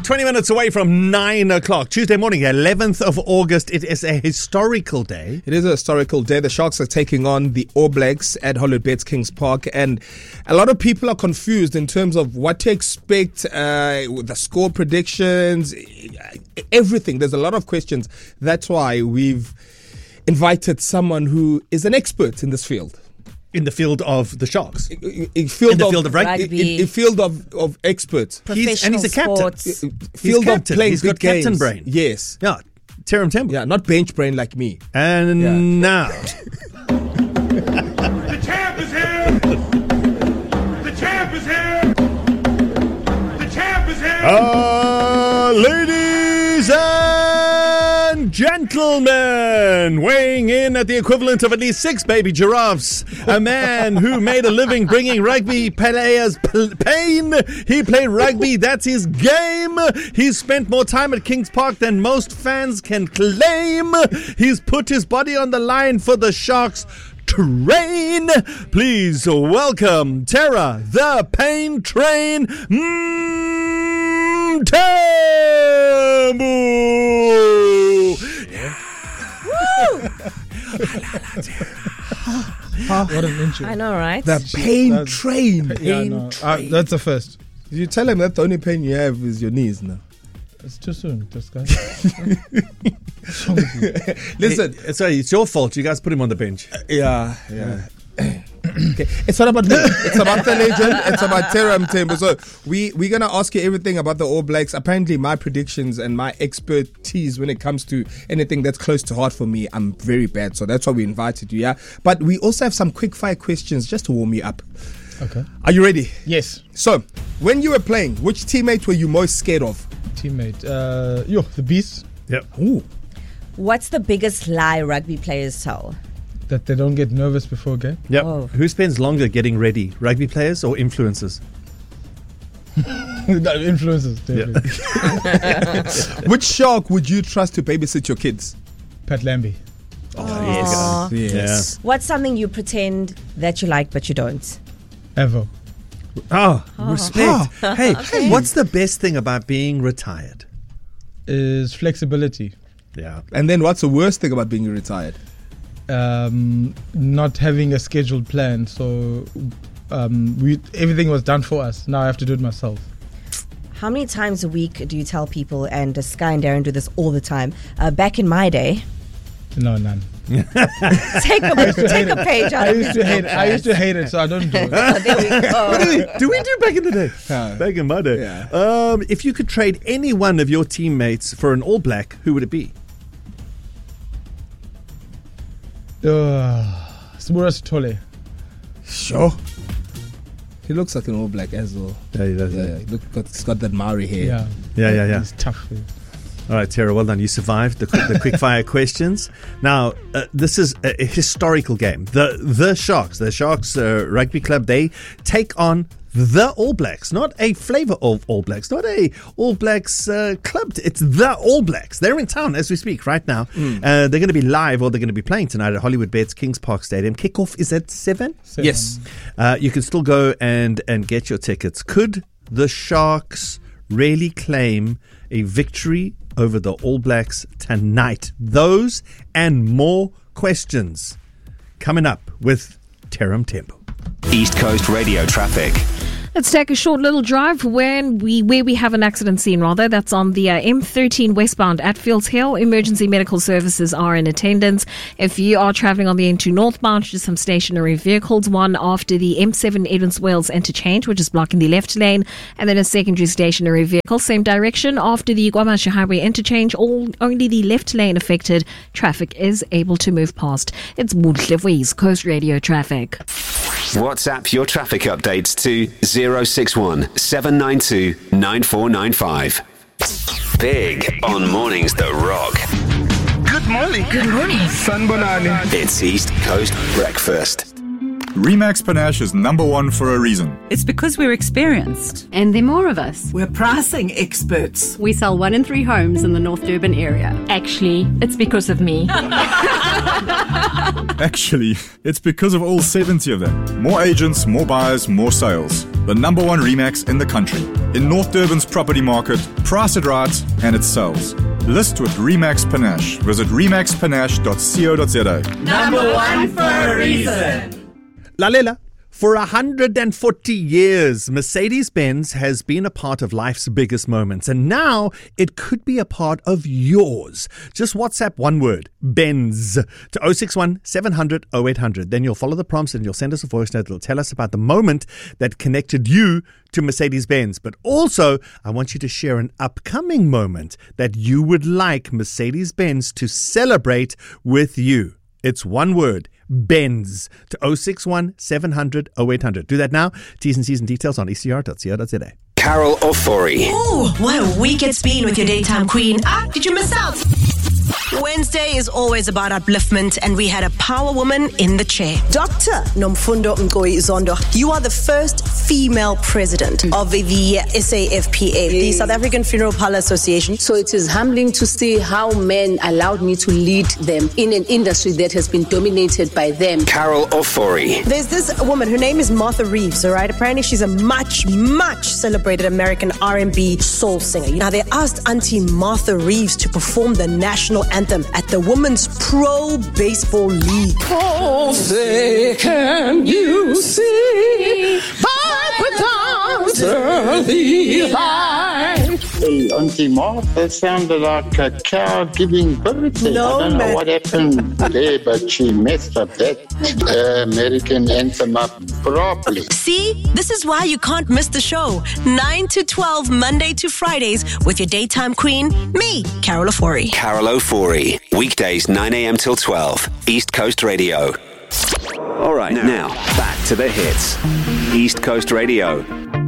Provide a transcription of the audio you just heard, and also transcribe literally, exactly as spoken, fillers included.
twenty minutes away from nine o'clock. Tuesday morning, eleventh of August. It is a historical day. It is a historical day. The Sharks are taking on the All Blacks at Hollywood Kings Park. And a lot of people are confused in terms of what to expect, uh, the score predictions, everything. There's a lot of questions. That's why we've invited someone who is an expert in this field. In the field of the Sharks. In, in, field in the of, field of rugby. In, in field of, of experts. He's, and he's a captain. He's field captain. of playing He's good games. captain brain. Yes. Yeah. Terem Temple. Yeah, not bench brain like me. And yeah. now. The champ is here! The champ is here! The champ is here! Uh, ladies and gentlemen, weighing in at the equivalent of at least six baby giraffes, a man who made a living bringing rugby players p- pain. He played rugby, that's his game. He's spent more time at Kings Park than most fans can claim. He's put his body on the line for the Sharks train. Please welcome Tara the Pain Train mm, Temple. Yeah. What an intro. I know, right? The pain That's- train. Yeah, Pain no, uh, train. that's the first. You tell him that the only pain you have is your knees now. It's too soon, this guy. What's wrong with you? Listen, Hey, sorry, it's your fault. You guys put him on the bench. yeah, yeah. Okay. It's not about me. It's about the legend. It's about Terem Temple. So we we're gonna ask you everything about the All Blacks. Apparently, my predictions and my expertise when it comes to anything that's close to heart for me, I'm very bad. So that's why we invited you. Yeah, but we also have some quick fire questions just to warm you up. Okay. Are you ready? Yes, So when you were playing, which teammate were you most scared of? teammate. Uh, yo, the beast. Yep. Ooh. What's the biggest lie rugby players tell? That they don't get nervous before a game. Yep. Oh. Who spends longer getting ready? Rugby players or influencers? That influences, definitely. Which shark would you trust to babysit your kids? Pat Lambie. Aw. Yes. What's something you pretend that you like but you don't? Ever. Oh, respect. Hey, Okay. what's the best thing about being retired? Is flexibility. Yeah. And then what's the worst thing about being retired? Um, not having a scheduled plan. So um, we everything was done for us. Now I have to do it myself. How many times a week do you tell people, and uh, Sky and Darren do this all the time, uh, back in my day, No, none. take a, take a page out I of used his to hate it. book, I guys. used to hate it, so I don't do it. Oh, there we go. What do we, do we do back in the day? Uh, Back in my day. Yeah. Um, if you could trade any one of your teammates for an All Black, who would it be? Uh, Smuras Tole. Sure. He looks like an All Black as well. Yeah, he does. Yeah, yeah. Look, got, he's got that Maori hair. Yeah. Yeah, yeah, yeah. He's tough. All right, Tara, well done. You survived the, the quick fire questions. Now, uh, this is a, a historical game. The the Sharks, the Sharks uh, Rugby Club, they take on the All Blacks, not a flavour of All Blacks, not a All Blacks uh, club. It's the All Blacks. They're in town as we speak right now. Mm. Uh, they're going to be live, or they're going to be playing tonight at Hollywood Bets Kings Park Stadium. Kickoff is at seven. Seven. Yes. Uh, you can still go and, and get your tickets. Could the Sharks really claim a victory over the All Blacks tonight? Those and more questions coming up with Terem Temple. East Coast Radio traffic. Let's take a short little drive when we where we have an accident scene, rather. That's on the uh, M thirteen westbound at Fields Hill. Emergency medical services are in attendance. If you are travelling on the N two northbound, just some stationary vehicles. One after the M seven Edmonds Wales interchange, which is blocking the left lane, and then a secondary stationary vehicle, same direction after the Guamasha Highway interchange. All only the left lane affected. Traffic is able to move past. It's Woodley for East Coast Radio traffic. WhatsApp your traffic updates to zero six one seven nine two nine four nine five. Big on Mornings That Rock. Good morning. Good morning. Sanbonani. It's East Coast Breakfast. Remax Panache is number one for a reason. It's because we're experienced. And there are more of us. We're pricing experts. We sell one in three homes in the North Durban area. Actually, it's because of me. Actually, it's because of all seventy of them. More agents, more buyers, more sales. The number one Remax in the country. In North Durban's property market, price it right, and it sells. List with Remax Panache. Visit remax panache dot co dot za. Number one for a reason. Lalela. For one hundred forty years, Mercedes-Benz has been a part of life's biggest moments, and now it could be a part of yours. Just WhatsApp one word, Benz, to oh six one, seven hundred, oh eight hundred. Then you'll follow the prompts and you'll send us a voice note that'll tell us about the moment that connected you to Mercedes-Benz. But also, I want you to share an upcoming moment that you would like Mercedes-Benz to celebrate with you. It's one word, Benz, to oh six one, seven hundred, oh eight hundred. Do that now. T's and C's and details on e c r dot co dot za. Carol Ofori. Ooh, what a week it's been with your daytime queen. Ah, did you miss out? Wednesday is always about upliftment, and we had a power woman in the chair. Doctor Nomfundo Nkoi Zondo, you are the first female president of the S A F P A, the South African Funeral Parlour Association. So it is humbling to see how men allowed me to lead them in an industry that has been dominated by them. Carol Ofori. There's this woman, her name is Martha Reeves, all right? Apparently she's a much, much celebrated American R and B soul singer. Now they asked Auntie Martha Reeves to perform the national anthem at the Women's Pro Baseball League. Oh, say, can you see by the dawn's early light? Hey, Auntie Martha sounded like a cow giving birth. No, I don't man. know what happened there, but she messed up that uh, American anthem up properly. See, this is why you can't miss the show. nine to twelve, Monday to Fridays, with your daytime queen, me, Carol Ofori. Carol Ofori. Weekdays nine a.m. till twelve. East Coast Radio. All right, now, now back to the hits. East Coast Radio.